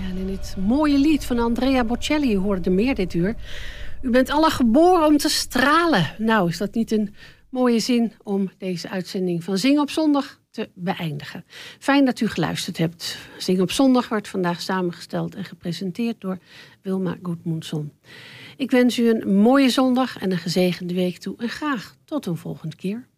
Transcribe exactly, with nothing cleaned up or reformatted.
Ja, en in dit mooie lied van Andrea Bocelli hoorde er meer dit uur. U bent alle geboren om te stralen. Nou, is dat niet een mooie zin om deze uitzending van Zing op Zondag te beëindigen. Fijn dat u geluisterd hebt. Zing op Zondag wordt vandaag samengesteld en gepresenteerd door Wilma Goedmoedson. Ik wens u een mooie zondag en een gezegende week toe. En graag tot een volgende keer.